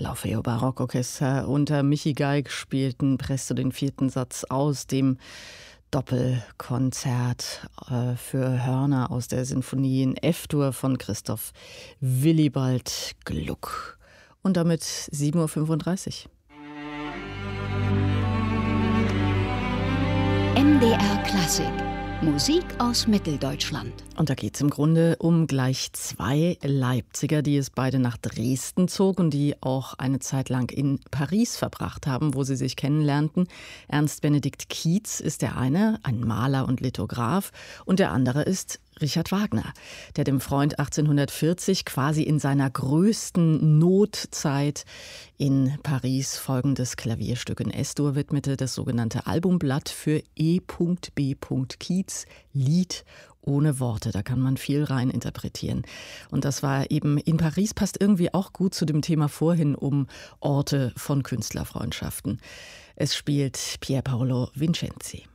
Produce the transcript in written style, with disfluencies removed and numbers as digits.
L'Orfeo Barockorchester unter Michi Geig spielten Presto den vierten Satz aus dem Doppelkonzert für Hörner aus der Sinfonie in F-Dur von Christoph Willibald Gluck. Und damit 7:35 Uhr. MDR Klassik. Musik aus Mitteldeutschland. Und da geht es im Grunde um gleich zwei Leipziger, die es beide nach Dresden zog und die auch eine Zeit lang in Paris verbracht haben, wo sie sich kennenlernten. Ernst Benedikt Kietz ist der eine, ein Maler und Lithograph, und der andere ist Richard Wagner, der dem Freund 1840 quasi in seiner größten Notzeit in Paris folgendes Klavierstück in S-Dur widmete, das sogenannte Albumblatt für E.B. Kietz, Lied ohne Worte. Da kann man viel rein interpretieren. Und das war eben in Paris, passt irgendwie auch gut zu dem Thema vorhin um Orte von Künstlerfreundschaften. Es spielt Pier Paolo Vincenzi.